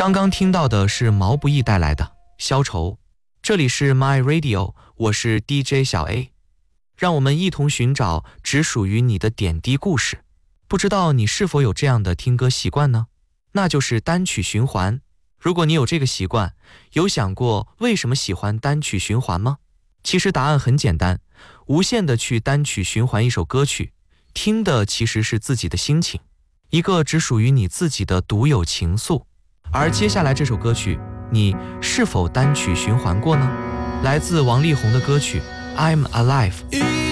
刚刚听到的是毛不易带来的《消愁》，这里是 My Radio， 我是 DJ 小 A， 让我们一同寻找只属于你的点滴故事。不知道你是否有这样的听歌习惯呢？那就是单曲循环。如果你有这个习惯，有想过为什么喜欢单曲循环吗？其实答案很简单，无限的去单曲循环一首歌曲，听的其实是自己的心情，一个只属于你自己的独有情愫。而接下来这首歌曲，你是否单曲循环过呢？来自王力宏的歌曲 I'm Alive。